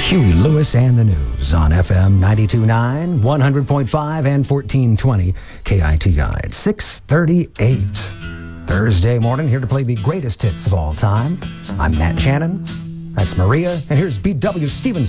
Huey Lewis and the News on FM 92.9, 100.5, and 1420 KITI at 6:38. Thursday morning, here to play the greatest hits of all time. I'm Matt Shannon. That's Maria, and here's B.W. Stevens.